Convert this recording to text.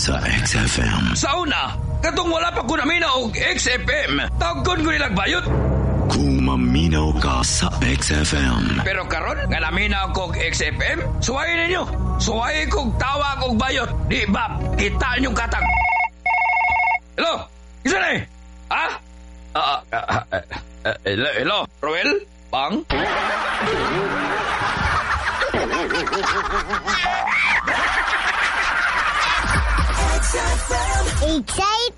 sa XFM. Sa una, katong wala pa ko namina og XFM, tawgon ko nilang bayot. Kung maminaw ka sa XFM. Pero karon nga naminaw ko og XFM, suwayin ninyo. Suwayin kong tawa kong bayot. Di ba, kita nyo katag. Hello? Isa na eh? Ha? Hello? Roel? Bang? XFM.